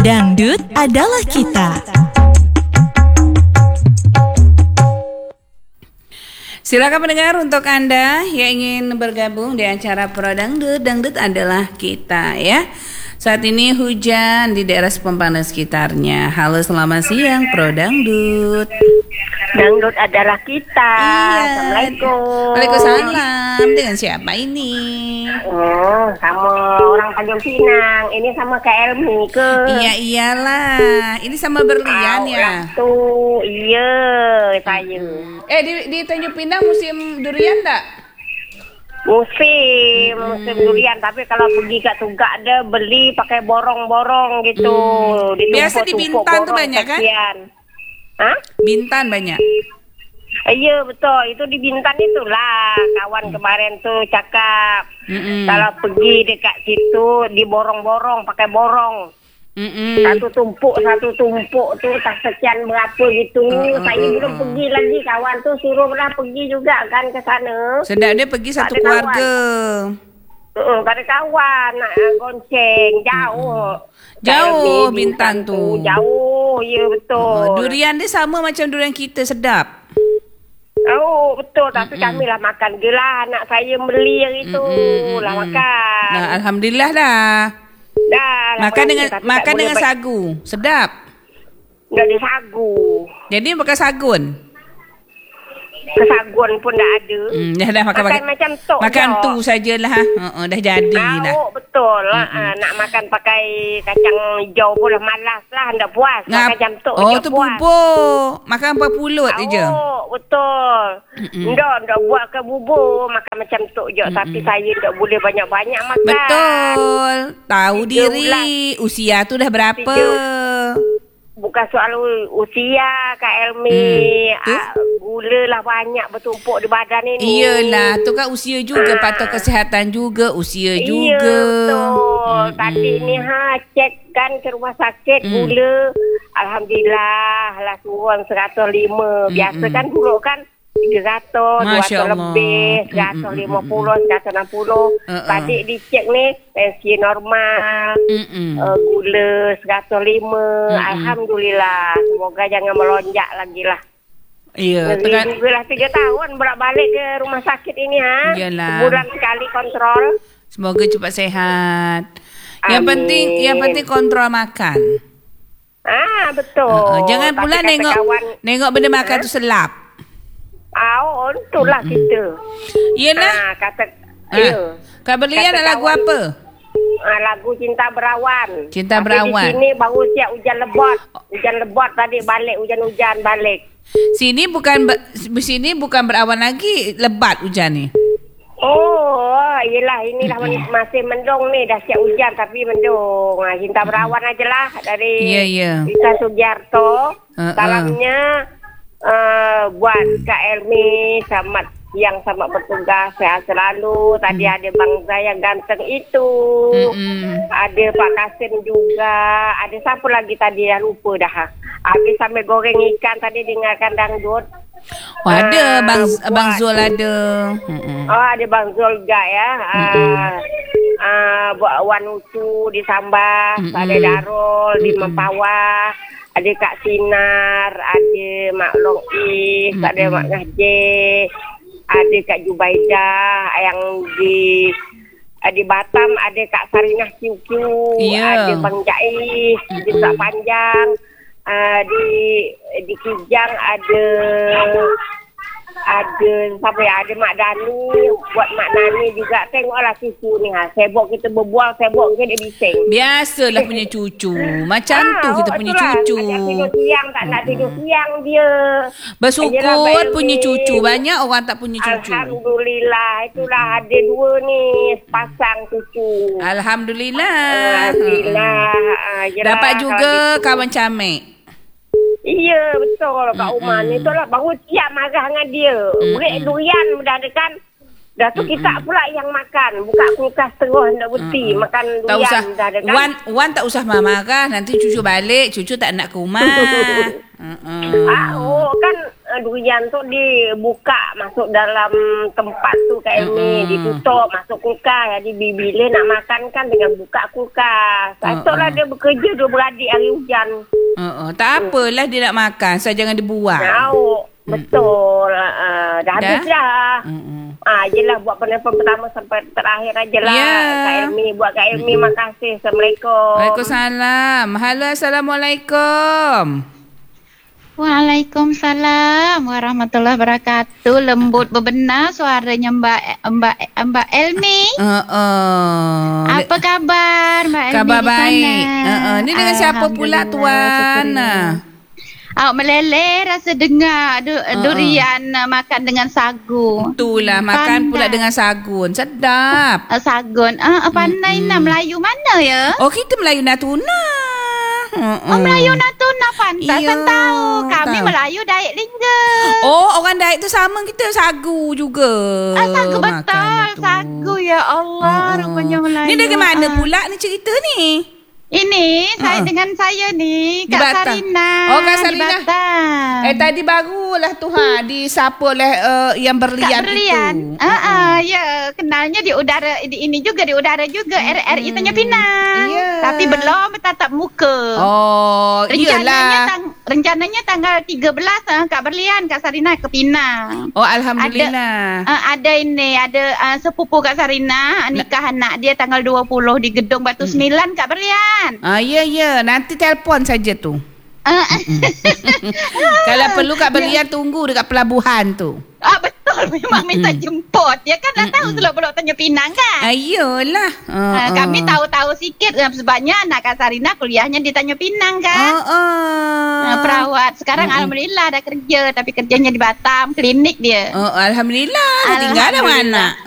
Dangdut adalah kita. Silakan pendengar, untuk Anda yang ingin bergabung di acara Pro Dangdut, Dangdut adalah kita ya. Saat ini hujan di daerah Sepompang dan sekitarnya. Halo, selamat siang Pro Dangdut. Dangdut adalah kita. Iya. Assalamualaikum. Waalaikumsalam. Dengan siapa ini? Sama orang Tanjung Pinang. Ini sama Kak Elmi ke? Iya iyalah. Ini sama Berlian ya. Tuh, iya saya. Di Tanjung Pinang musim durian tak? Musim durian, tapi kalau pergi kat Tugak dia beli pakai borong-borong gitu. Biasa di Bintan tuh banyak kan? Hah? Bintan banyak. Iya betul, itu di Bintan itulah kawan kemarin tuh cakap. Kalau pergi dekat situ di borong-borong pakai borong. Satu tumpuk tuh tak sekian berapa gitu. Saya belum pergi lagi, kawan tuh suruh lah pergi juga kan ke sana. Sedap dia pergi satu keluarga. Tak ada kawan nak gonceng jauh Bintan tu. Jauh, ya betul. Durian dia sama macam durian kita, sedap. Oh betul, tapi kami lah makan je lah. Anak saya beli yang itu lah makan. Nah, alhamdulillah dah. Dah Makan dengan sagu, sedap. Tak ada sagu. Jadi pakai sagun. Kesagun pun dah ada. Dah makan macam tok. Makan tu sajalah. Dah jadi dah. Betul. Nak makan pakai kacang hijau pun lah malas lah, hendak puas. Makan jam tok. Tu bubur. Makan apa pulut je. Betul. Ndak buat ke bubur, makan macam tok je. Tapi saya tak boleh banyak-banyak makan. Betul. Tahu diri. Usia tu dah berapa? Bukan soal usia Kak Elmi. Gula lah banyak bertumpuk di badan ini. Iyalah, tu kan usia juga, patut kesihatan juga, usia juga. Betul. Tadi ni cek kan ke rumah sakit gula. Alhamdulillah lah turun 105. Biasa kan dulu kan 300, 200 lebih, 150, 160. Tadi dicek ni tensi normal, gula 105. Alhamdulillah, semoga jangan melonjak lagi lah. Iya, juga lah 3 tahun balik ke rumah sakit ini sebulan sekali kontrol. Semoga cepat sehat. Yang penting kontrol makan. Betul. Jangan pula nengok benda makan tu selap. Itulah kita. Iyalah. Kak Berlian nak lagu apa? Lagu Cinta Berawan. Cinta Berawan. Di sini baru siap hujan lebat. Hujan lebat tadi balik, hujan-hujan balik. Sini bukan berawan lagi, lebat hujan ni. Yelah, inilah masih mendung ni, dah siap hujan tapi mendung. Cinta Berawan ajalah dari Rita Sugiarto. Salamnya buat Kak Elmi, selamat siang, selamat bertugas, sehat selalu. Tadi ada Bang Zaya ganteng itu. Ada Pak Kasim juga. Ada siapa lagi tadi, dah lupa dah. Habis sambil goreng ikan tadi dengarkan dangdut. Ada Bang Zul ada. Ada Bang Zul juga ya. Buat Wan Ucu di Sambas, ada Darul di Mempawah, ada Kak Sinar, ada Mak Long Is, ada Mak Ngahje, ada Kak Jubaidah yang di Batam, ada Kak Sarinah QQ, ada Bang Jais di Sak Panjang, di Kijang ada Mak Dani. Buat Mak Dani juga, tengoklah cucu ni sebok kita berbual, sebok ke dia bising. Biasalah punya cucu. Macam tu kita punya cucu. Tidur siang, tak nak tidur siang dia. Bersyukur punya cucu. Banyak orang tak punya cucu. Alhamdulillah. Itulah ada 2 ni pasang cucu. Alhamdulillah. Dapat juga kawan camek. Iya betul Kak Umar ni. Itulah baru siap marah dengan dia. Burik durian dah ada kan. Dah tu kita pula yang makan. Buka kulkas terus nak berhenti makan durian dah ada kan. Wan tak usah marah. Nanti cucu balik, cucu tak nak ke rumah. Kan durian tu dibuka masuk dalam tempat tu Kak Elmi, ditutup masuk kulkas. Jadi bila nak makan kan dengan buka kulkas. Esoklah dia bekerja dua beradik hari hujan. Tak apalah dia nak makan, so jangan dibuang. Tahu. Betul. Dah habis dah. Jelah buat penelpon pertama sampai terakhir ajalah. Kak Elmi, buat Kak Elmi, makasih. Assalamualaikum. Waalaikumsalam. Halo, Assalamualaikum. Waalaikumsalam warahmatullahi wabarakatuh. Lembut bebenar suaranya Mbak Elmi. Apa kabar Mbak Elmi? Kabar di baik. sana? Ni dengan siapa pula tuan? Meleleh rasa dengar durian makan dengan sagu. Itulah, makan pula dengan sagun. Sedap. Sagun. Pandai Melayu mana ya? Oh, kita Melayu Natuna. Melayu Natuna pantas. Ya, tahu. Kami tahu. Melayu Dayak Lingga. Oh, orang Dayak tu sama kita sagu juga. Sagu makan betul. tu. Sagu ya Allah. Rupanya Melayu. Ni dari mana pula ni cerita ni? Ini dengan saya ni Di Kak Batam. Sarina. Oh, Kak Sarina. Di Batam. Tadi barulah tu disapa oleh yang berlian Kak Berlian. itu. Ya, kenalnya di udara ini juga di udara juga RRI Tanjung Pinang. Ya. Tapi belum tatap muka. Oh, Rencananya tanggal 13 Kak Berlian, Kak Sarina ke Pinang. Oh, alhamdulillah. Ada sepupu Kak Sarina nikah anak dia tanggal 20 di Gedung Batu 9 Kak Berlian. Ya. Nanti telefon saja tu. Kalau perlu Kak Berlian tunggu dekat pelabuhan tu. Betul. Memang minta jemput. Ya kan dah tahu Teluk Tanjung Pinang kan? Ayolah. Kami tahu-tahu sikit sebabnya anak Kak Sarina kuliahnya di Tanjung Pinang kan? Perawat. Sekarang alhamdulillah dah kerja tapi kerjanya di Batam, klinik dia. Alhamdulillah. Tinggal ada mana?